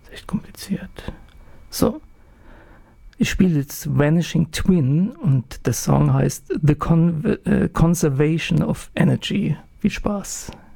Echt kompliziert. So, ich spiele jetzt Vanishing Twin und der Song heißt The Conservation of Energy. Viel Spaß.